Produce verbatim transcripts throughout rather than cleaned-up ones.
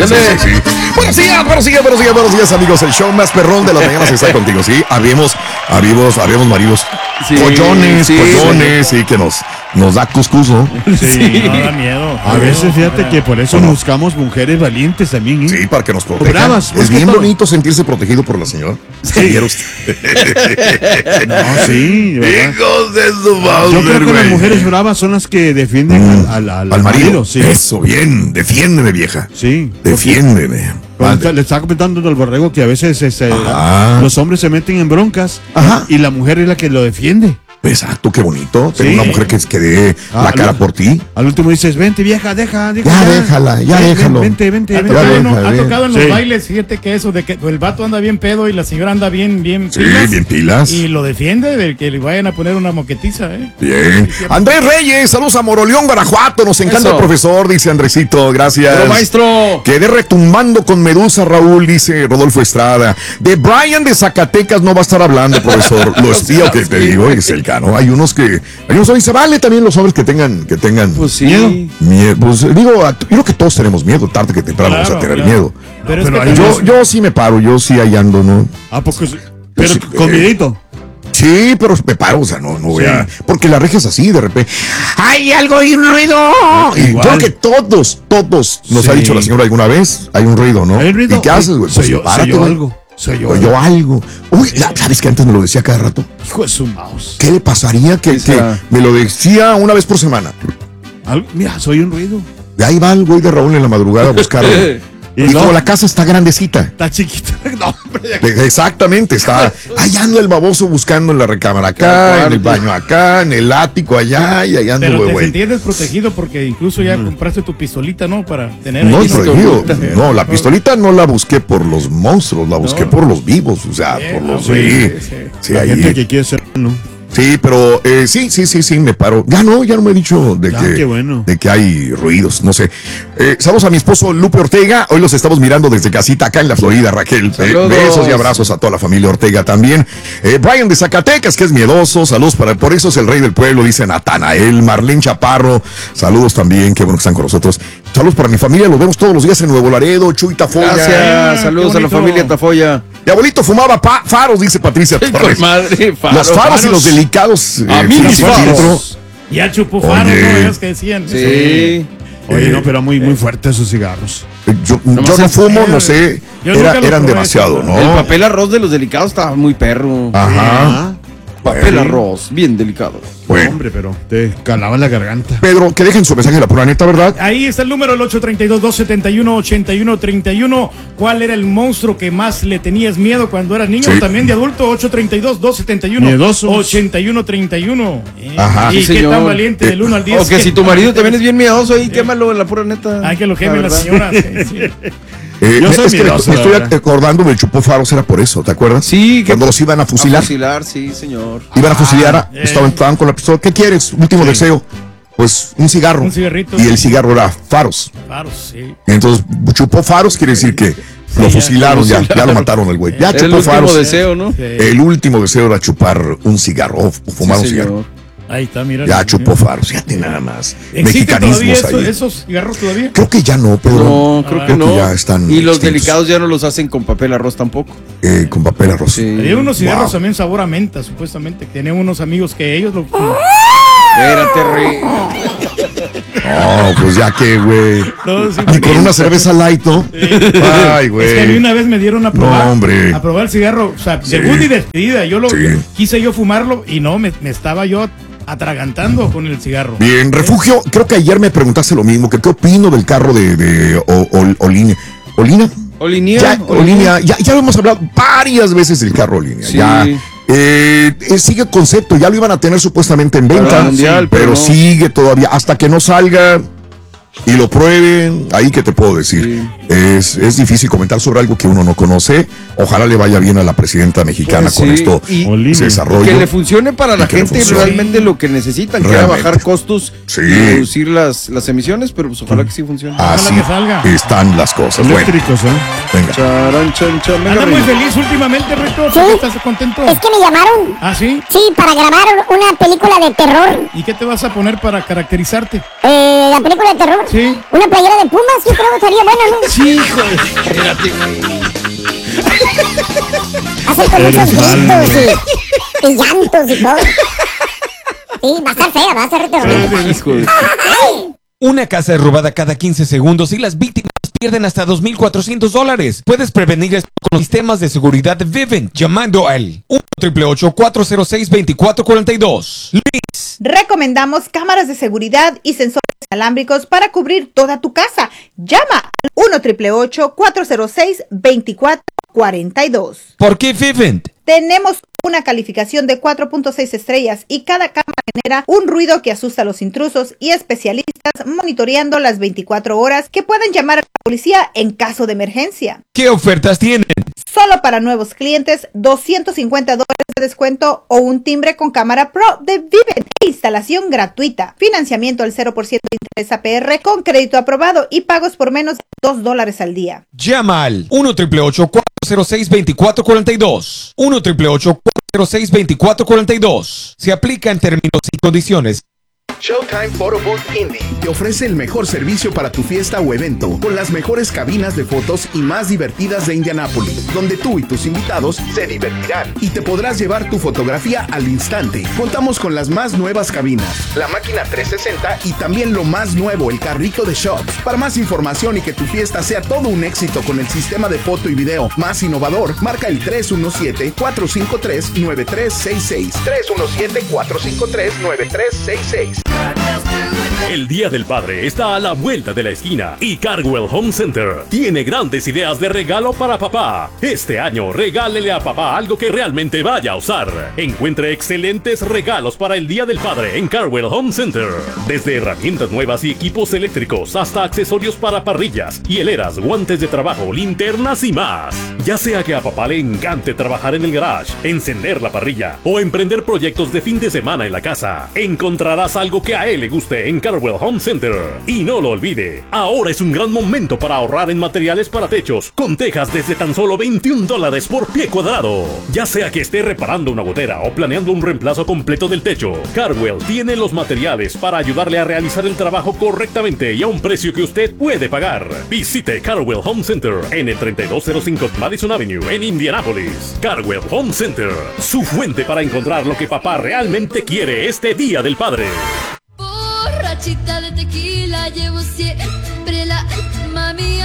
sí, sí, sí. Buenos días, buenos días, buenos días, buenos días, amigos. El show más perrón de las mañanas está contigo, ¿sí? Habíamos, habíamos, habíamos maridos. Sí, collones, sí, collones, sí, sí, que nos, nos da cuscús, ¿no? Sí, sí. No da miedo. A veces, fíjate que por eso no. buscamos mujeres valientes también, ¿eh? Sí, para que nos protejan. Bravas, es bien bonito sentirse protegido por la señora. Sí. No, sí, ¿verdad? Hijos de su madre. Yo creo que las mujeres bravas son las que defienden mm, al, al, al, al marido. marido sí. Eso, bien, defiéndeme, vieja. Sí. Defiéndeme. Vale. Le estaba comentando al borrego que a veces este, los hombres se meten en broncas. Ajá. Y la mujer es la que lo defiende. Exacto, qué bonito. Tener sí. una mujer que, que dé ah, la cara al, por ti. Al último dices, vente vieja, deja, deja. Ya, déjala, ya ven, déjalo. Vente, vente, ha vente. Tocado, vente. No, ha tocado en los sí. bailes, fíjate que eso, de que el vato anda bien pedo y la señora anda bien, bien sí, pilas. bien pilas. Y lo defiende de que le vayan a poner una moquetiza, ¿eh? Bien. Sí, Andrés Reyes, saludos a Moroleón, Guanajuato. Nos encanta eso. El profesor, dice Andresito, gracias. Pero maestro. Quedé retumbando con Medusa, Raúl, dice Rodolfo Estrada. De Brian de Zacatecas no va a estar hablando, profesor. Lo espío que te digo es el cano. Hay unos que Hay unos hombres, se vale también los hombres que tengan, que tengan pues sí. miedo. miedo. Pues digo, yo creo que todos tenemos miedo, tarde que temprano claro, vamos a tener claro. miedo. Pero, pero es que yo, yo sí me paro, yo sí ahí ando, ¿no? ¿A poco sí? Pero sí, con eh, miedito. Sí, pero me paro, o sea, no, no voy sí. a. Porque la regia es así, de repente. ¡Hay algo, hay un ruido! Y creo que todos, todos, nos sí. ha dicho la señora alguna vez, hay un ruido, ¿no? ¿Hay ruido? ¿Y qué haces, güey? Pues párate, güey. Algo. Soy yo. Soy yo algo. Uy, ¿sabes que antes me lo decía cada rato? Hijo de su mouse. ¿Qué le pasaría que, que me lo decía una vez por semana? Algo, mira, soy un ruido. De ahí va el güey de Raúl en la madrugada a buscarlo. Y, y no, como la casa está grandecita. Está chiquita. No, hombre, exactamente, está. Ahí anda el baboso buscando en la recámara acá, en el baño acá, en el ático allá, y allá anda el güey. Pero te entiendes protegido porque incluso ya mm. compraste tu pistolita, ¿no? Para tener. No, protegido. No, la pistolita no la busqué por los monstruos, la busqué no. por los vivos, o sea, sí, por los. Sí, sí, sí. sí la ahí. gente que quiere ser, ¿no? Sí, pero eh, sí, sí, sí, sí, me paro. Ya no, ya no me he dicho de, ah, que, qué bueno. de que hay ruidos, no sé. Eh, saludos a mi esposo Lupe Ortega. Hoy los estamos mirando desde casita acá en la Florida, Raquel. Eh, besos y abrazos a toda la familia Ortega también. Eh, Brian de Zacatecas, que es miedoso. Saludos para, por eso es el rey del pueblo, dice Natanael. Marlene Chaparro, saludos también, qué bueno que están con nosotros. Saludos para mi familia, los vemos todos los días en Nuevo Laredo, Chuy Tafoya. Gracias, saludos a la familia Tafoya. Mi abuelito fumaba pa- faros, dice Patricia Torres. Madre, faro, los faros, faros y los delicados. A eh, mí mis faros. Ya chupó faros, ¿no? Ellos que decían. Sí. sí. Oye, eh, no, pero muy, muy fuertes esos cigarros. Yo no, yo no fumo, no sé. Era, eran demasiado, ¿no? El papel arroz de los delicados estaba muy perro. Ajá. Papel arroz, bien delicado. Bueno. Hombre, pero te calaba la garganta. Pedro, que dejen su mensaje, la pura neta, ¿verdad? Ahí está el número, el ocho tres dos, dos siete uno, ocho uno tres uno. ¿Cuál era el monstruo que más le tenías miedo cuando eras niño? Sí. También de adulto, ocho tres dos, dos siete uno, ocho uno tres uno. Eh, Ajá. ¿Y sí, qué señor. tan valiente del uno al diez? O que si tu marido también es bien miedoso ahí, quémalo en la pura neta. Hay que lo queme la, la señora. Sí, sí. Eh, Yo soy es que miedoso, me estoy acordando del chupó faros, era por eso, ¿te acuerdas? Sí. Cuando los iban a fusilar. A fusilar, sí, señor. Iban a fusilar, ah, estaban, estaban con la pistola. ¿Qué quieres? Último sí. deseo. Pues un cigarro. Un cigarrito. Y el cigarro era faros. Faros, sí. Entonces, chupó faros quiere decir que sí, lo fusilaron, ya, ya, ya lo mataron el güey. Ya era chupó faros. El último deseo, ¿no? Sí. El último deseo era chupar un cigarro, o fumar sí, un cigarro. Señor. Ahí está, mira. Ya chupó faros, fíjate nada más. ¿Existen todavía eso, ahí. esos cigarros todavía? Creo que ya no, Pedro. No, creo ah, que no. Que ya están y los extintos. delicados ya no los hacen con papel arroz tampoco. Eh, con papel arroz. Sí. Hay unos cigarros wow. también sabor a menta, supuestamente. Tienen unos amigos que ellos lo... Espérate, rey. No, pues ya que, güey. No, sí, y con una cerveza light, ¿no? Sí. Ay, güey. Es que a mí una vez me dieron a probar. No, hombre. A probar el cigarro. O sea, sí. debut y despedida. Yo lo sí. quise yo fumarlo y no, me, me estaba yo atragantando con el cigarro. Bien, Refugio, creo que ayer me preguntaste lo mismo, que qué opino del carro de, de o, o, Olina. ¿Olina? Olinia. Ya, Olinia, ya, ya lo hemos hablado varias veces del carro Olinia. Sí. Ya. Eh, eh, sigue el concepto, ya lo iban a tener supuestamente en venta, mundial, sí, pero, pero no. sigue todavía, hasta que no salga y lo prueben, ahí que te puedo decir. Sí. Es, es difícil comentar sobre algo que uno no conoce. Ojalá le vaya bien a la presidenta mexicana pues sí. con esto y se desarrolle. Que le funcione para la gente realmente lo que necesitan, que era bajar costos sí. y reducir las, las emisiones, pero pues ojalá que sí funcione. Así que salga. están las cosas. Eléctricos, bueno. ¿eh? Venga. Charan, chan, chan, venga, Anda muy feliz últimamente, Rector. ¿Sí? ¿Estás contento? Es que me llamaron. ¿Ah, sí? Sí, para grabar una película de terror. ¿Y qué te vas a poner para caracterizarte? Eh, la película de terror. Sí. Una playera de Pumas, yo creo que estaría buena, ¿no? Sí, hijo de... Espérate, güey. Hacer con muchos gritos y, y llantos y todo. Sí, va a estar fea, va a ser terrorífica. Una casa es robada cada quince segundos y las víctimas pierden hasta dos mil cuatrocientos dólares. Puedes prevenir esto con los sistemas de seguridad de Vivint llamando al uno ocho ocho cuatro cero seis dos cuatro cuatro dos. Luis. Recomendamos cámaras de seguridad y sensores inalámbricos para cubrir toda tu casa. Llama al uno ocho ocho cuatro cero seis dos cuatro cuatro dos. ¿Por qué Vivint? Tenemos una calificación de cuatro punto seis estrellas y cada cámara genera un ruido que asusta a los intrusos y especialistas monitoreando las veinticuatro horas que pueden llamar a la policía en caso de emergencia. ¿Qué ofertas tienen? Solo para nuevos clientes, doscientos cincuenta dólares de descuento o un timbre con cámara Pro de Vivint. Instalación gratuita. Financiamiento al cero por ciento de interés A P R con crédito aprobado y pagos por menos de dos dólares al día. Llama al uno ocho ocho cuatro cero seis dos cuatro cuatro dos. uno ocho ocho cuatro cero seis dos cuatro cuatro dos. Se aplica en términos y condiciones. Showtime Photo Booth Indy te ofrece el mejor servicio para tu fiesta o evento, con las mejores cabinas de fotos y más divertidas de Indianápolis, donde tú y tus invitados se divertirán y te podrás llevar tu fotografía al instante. Contamos con las más nuevas cabinas, la máquina trescientos sesenta y también lo más nuevo, el carrito de shots. Para más información y que tu fiesta sea todo un éxito con el sistema de foto y video más innovador, marca el tres uno siete cuatro cinco tres nueve tres seis seis. tres uno siete cuatro cinco tres nueve tres seis seis. El Día del Padre está a la vuelta de la esquina y Cardwell Home Center tiene grandes ideas de regalo para papá. Este año regálele a papá algo que realmente vaya a usar. Encuentre excelentes regalos para el Día del Padre en Cardwell Home Center. Desde herramientas nuevas y equipos eléctricos hasta accesorios para parrillas, hieleras, guantes de trabajo, linternas y más. Ya sea que a papá le encante trabajar en el garage, encender la parrilla o emprender proyectos de fin de semana en la casa, encontrarás algo que a él le guste en Cardwell Home Center. Y no lo olvide, ahora es un gran momento para ahorrar en materiales para techos, con tejas desde tan solo veintiún dólares por pie cuadrado. Ya sea que esté reparando una gotera o planeando un reemplazo completo del techo, Cardwell tiene los materiales para ayudarle a realizar el trabajo correctamente y a un precio que usted puede pagar. Visite Cardwell Home Center en el treinta y dos cero cinco Madison Avenue en Indianápolis. Cardwell Home Center, su fuente para encontrar lo que papá realmente quiere este Día del Padre. Borrachita de tequila, llevo siempre la mami.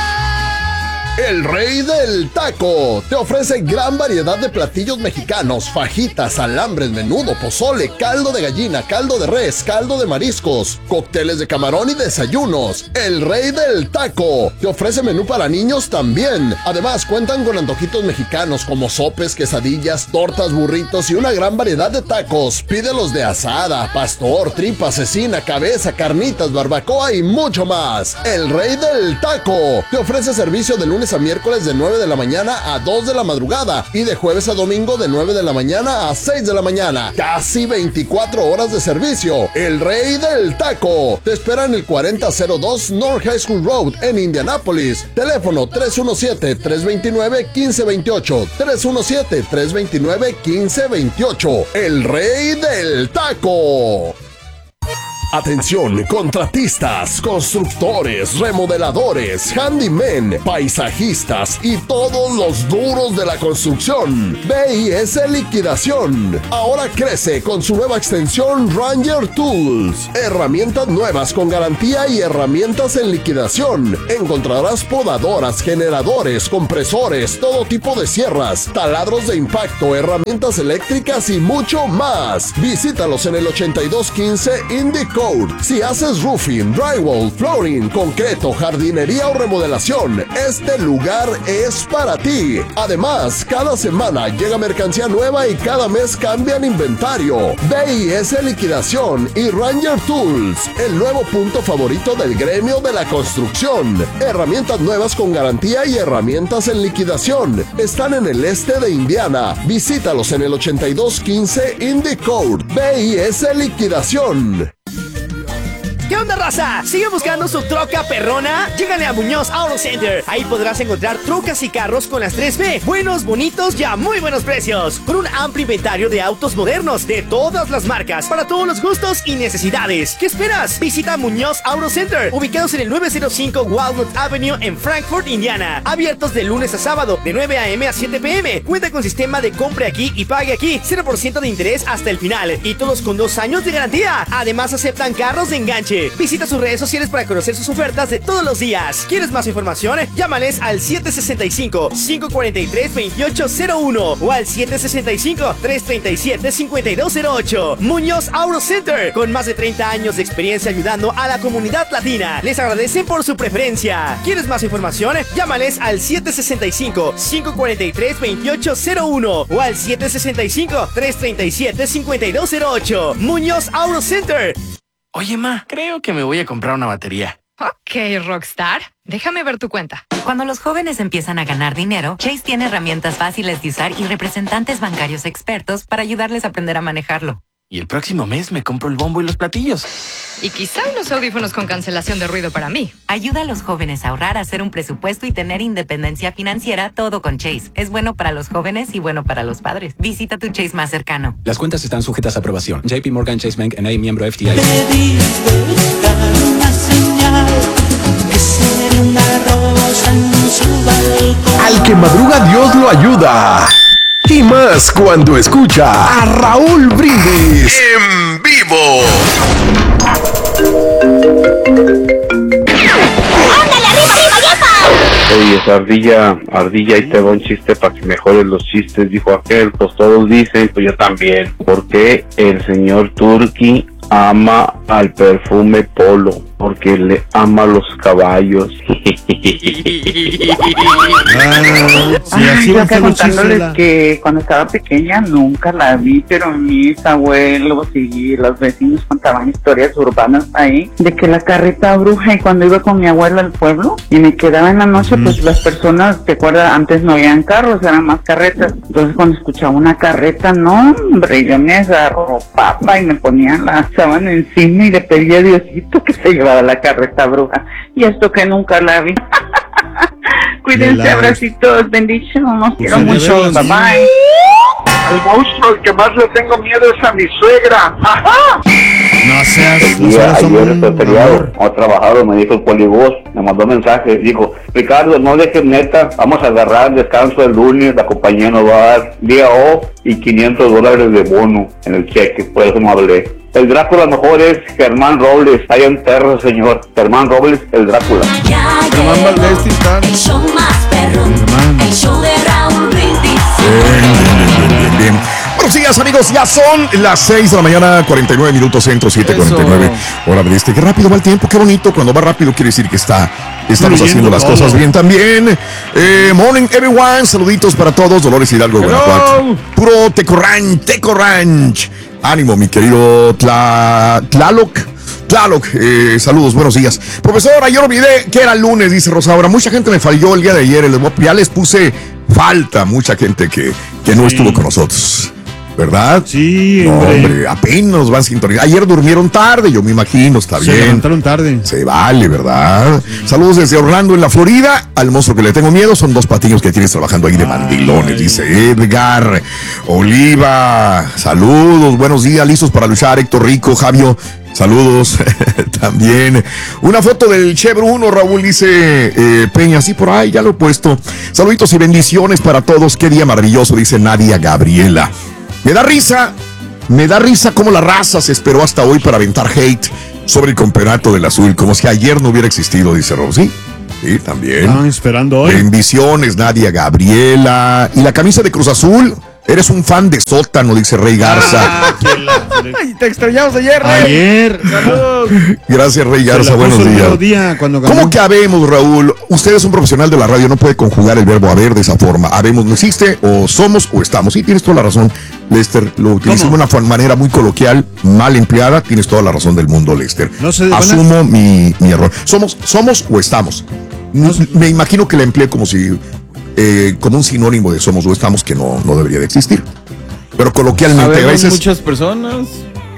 El Rey del Taco te ofrece gran variedad de platillos mexicanos: fajitas, alambres, menudo, pozole, caldo de gallina, caldo de res, caldo de mariscos, cócteles de camarón y desayunos. El Rey del Taco te ofrece menú para niños también. Además, cuentan con antojitos mexicanos como sopes, quesadillas, tortas, burritos y una gran variedad de tacos. Pídelos de asada, pastor, tripa, cecina, cabeza, carnitas, barbacoa y mucho más. El Rey del Taco te ofrece servicio de lunes a miércoles de nueve de la mañana a dos de la madrugada y de jueves a domingo de nueve de la mañana a seis de la mañana. Casi veinticuatro horas de servicio. El Rey del Taco te espera en el cuarenta cero dos North High School Road en Indianápolis. Teléfono tres uno siete, tres dos nueve, uno cinco dos ocho. tres uno siete, tres dos nueve, uno cinco dos ocho. El Rey del Taco. Atención, contratistas, constructores, remodeladores, handymen, paisajistas y todos los duros de la construcción. B I S Liquidación ahora crece con su nueva extensión Ranger Tools. Herramientas nuevas con garantía y herramientas en liquidación. Encontrarás podadoras, generadores, compresores, todo tipo de sierras, taladros de impacto, herramientas eléctricas y mucho más. Visítalos en el ochenta y dos quince Indy Code. Si haces roofing, drywall, flooring, concreto, jardinería o remodelación, este lugar es para ti. Además, cada semana llega mercancía nueva y cada mes cambian inventario. B I S Liquidación y Ranger Tools, el nuevo punto favorito del gremio de la construcción. Herramientas nuevas con garantía y herramientas en liquidación. Están en el este de Indiana. Visítalos en el ochenta y dos quince Indy Code. B I S Liquidación. ¿Qué onda, raza? ¿Sigue buscando su troca perrona? Llégale a Muñoz Auto Center. Ahí podrás encontrar trocas y carros con las tres B. Buenos, bonitos y a muy buenos precios. Con un amplio inventario de autos modernos de todas las marcas, para todos los gustos y necesidades. ¿Qué esperas? Visita Muñoz Auto Center, ubicados en el nueve cero cinco Walnut Avenue en Frankfort, Indiana. Abiertos de lunes a sábado, de nueve a m a siete p m Cuenta con sistema de compre aquí y pague aquí. cero por ciento de interés hasta el final. Y todos con dos años de garantía. Además, aceptan carros de enganche. Visita sus redes sociales para conocer sus ofertas de todos los días. ¿Quieres más información? Llámales al siete seis cinco, cinco cuatro tres, dos ocho cero uno o al siete seis cinco, tres tres siete, cinco dos cero ocho. Muñoz Auto Center, con más de treinta años de experiencia ayudando a la comunidad latina. Les agradecen por su preferencia. ¿Quieres más información? Llámales al siete seis cinco, cinco cuatro tres, dos ocho cero uno o al siete seis cinco, tres tres siete, cinco dos cero ocho. Muñoz Auto Center. Oye, ma, creo que me voy a comprar una batería. Ok, Rockstar. Déjame ver tu cuenta. Cuando los jóvenes empiezan a ganar dinero, Chase tiene herramientas fáciles de usar y representantes bancarios expertos para ayudarles a aprender a manejarlo. Y el próximo mes me compro el bombo y los platillos. Y quizá unos audífonos con cancelación de ruido para mí. Ayuda a los jóvenes a ahorrar, a hacer un presupuesto y tener independencia financiera, todo con Chase. Es bueno para los jóvenes y bueno para los padres. Visita tu Chase más cercano. Las cuentas están sujetas a aprobación. J P Morgan Chase Bank N A, miembro F T I. Al que madruga Dios lo ayuda. Y más cuando escucha a Raúl Brindis en vivo. Oye, Ardilla, Ardilla, ahí te va un chiste para que mejores los chistes, dijo aquel. Pues todos dicen, pues yo también. ¿Por qué el señor Turki ama al perfume Polo? Porque le ama los caballos. Ay, yo acá contándoles que cuando estaba pequeña nunca la vi, pero mis abuelos y los vecinos contaban historias urbanas ahí de que la carreta bruja, y cuando iba con mi abuela al pueblo y me quedaba en la noche, mm. pues las personas, ¿te acuerdas? Antes no habían carros, eran más carretas. Entonces cuando escuchaba una carreta, no, hombre, yo me arropaba y me ponía la sábana encima y le pedía a Diosito que se llevara a la carreta bruja, y esto que nunca la vi. Cuídense, abracitos, bendiciones, los quiero mucho, bye bye. El monstruo al que más le tengo miedo es a mi suegra. ¡Ajá! No seas, el no día, seas ayer un... fue feriado, no trabajado, me dijo el polibús, me mandó mensaje, dijo, Ricardo, no dejes neta, vamos a agarrar descanso el lunes, la compañía nos va a dar día off y quinientos dólares de bono en el cheque, por eso no hablé. El Drácula mejor es Germán Robles, ahí en Terra, señor. Germán Robles, el Drácula. Germán Valdés, Tintán. El show más perrón, el show de Raúl Brindis. Bien, bien, bien, bien, bien. Buenos días, amigos, ya son las seis de la mañana, cuarenta y nueve minutos, centro, siete cuarenta y nueve. Hora del este. Qué rápido va el tiempo, qué bonito. Cuando va rápido quiere decir que está, estamos haciendo las cosas bien también. Eh, morning, everyone. Saluditos para todos. Dolores Hidalgo, Guanajuato. Puro Teco Ranch, Teco Ranch. Ánimo, mi querido Tla, Tlaloc. Tlaloc, eh, saludos, buenos días. Profesor, ayer olvidé que era lunes, dice Rosaura. Mucha gente me falló el día de ayer. Ya les puse falta, mucha gente que, que no sí. estuvo con nosotros. ¿Verdad? Sí, no, hombre, apenas van sintonizando. Ayer durmieron tarde, yo me imagino, está Se bien. Se levantaron tarde. Se vale, ¿verdad? Sí. Saludos desde Orlando, en la Florida. Al monstruo que le tengo miedo son dos patiños que tienes trabajando ahí de mandilones, Ay. dice Edgar Oliva. Saludos, buenos días, listos para luchar. Héctor Rico, Javio. Saludos también. Una foto del Chevrolet uno, Raúl, dice eh, Peña, sí, por ahí, ya lo he puesto. Saluditos y bendiciones para todos. Qué día maravilloso, dice Nadia Gabriela. Me da risa, me da risa cómo la raza se esperó hasta hoy para aventar hate sobre el campeonato del azul, como si ayer no hubiera existido, dice Rosy. Sí, también. Estaban esperando hoy. Bendiciones, Nadia Gabriela. Y la camisa de Cruz Azul. Eres un fan de Sótano, dice Rey Garza. Ah, Ay, te extrañamos ayer, Rey. Ayer. Saludos. Gracias, Rey Garza. Buenos días. Día cuando ganó. ¿Cómo que habemos, Raúl? Usted es un profesional de la radio, no puede conjugar el verbo haber de esa forma. Habemos no existe, o somos o estamos. Sí, tienes toda la razón, Lester. Lo utilizó de una manera muy coloquial, mal empleada. Tienes toda la razón del mundo, Lester. No se Asumo mi, mi error. Somos, somos o estamos. No, me imagino que la empleé como si... Eh, como un sinónimo de somos o estamos, que no, no debería de existir. Pero coloquialmente a veces muchas personas.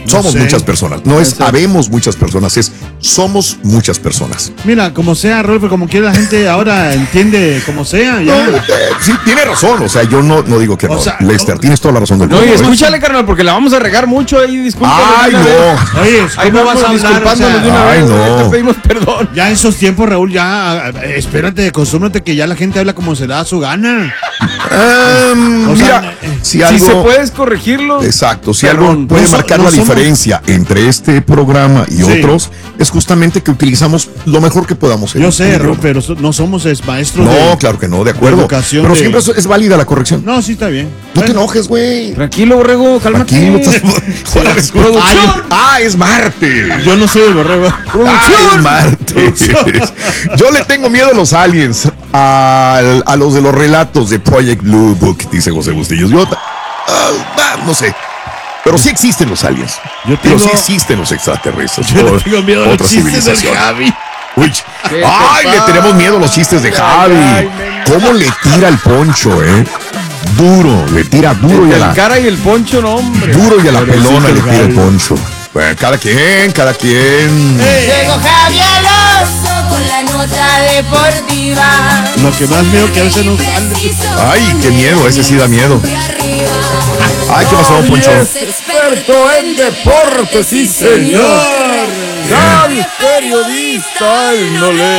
Somos sé. muchas personas. No es habemos muchas personas, es somos muchas personas. Mira, como sea, Rolfo, como quiera la gente ahora entiende como sea. Ya. No, eh, sí, tiene razón. O sea, yo no, no digo que O no. sea, Lester, tienes toda la razón del No, mundo. y ¿eh? escúchale, carnal, porque la vamos a regar mucho ahí, discúlpame. Ay, de una vez. no. Oye, Ahí no vas a hablar, disculpándonos o sea, de una ay, vez. no. Te pedimos perdón. Ya en esos tiempos, Raúl, ya eh, espérate, acostúmbrate que ya la gente habla como se le da su gana. Um, O sea, mira, eh, si Si algo. se puedes corregirlo. Exacto, si Perdón, algo puede no so- marcar no la somos- diferencia entre este programa y Sí. otros, es justamente que utilizamos lo mejor que podamos. en Yo el sé, idioma. Raúl, pero so- no somos es maestros No, de... claro que no, de acuerdo. educación Pero de- siempre es, es válida la corrección. No, sí está bien. No te enojes, güey. Tranquilo, borrego, cálmate. Tranquilo. estás- Producción. Ah, es martes. Yo no soy el borrego. Ah, es martes. Yo le tengo miedo a los aliens, a, a los de los relatos de Project Blue Book, dice José Bustillos. Yo, ah, ah, no sé. Pero sí existen los aliens. Yo Pero tengo- sí existen los extraterrestres. Yo le o- tengo miedo a los otra chistes del civilización. Javi. Uy, ¿Qué ay, te le pasa? tenemos miedo a los chistes de Ay, Javi. ay, ¿Cómo le tira el poncho, eh? Duro, le tira duro y a El la, cara y el poncho, no, hombre. duro y a la Pobrecito pelona le tira el Javi. poncho. Bueno, cada quien, cada quien. Llegó Javi Alonso con la nota deportiva. Lo que más miedo que a veces no sale. Ay, qué miedo, ese sí da miedo. Ay, ¿qué pasó, Poncho? Experto en deportes, sí señor. Gran periodista, no le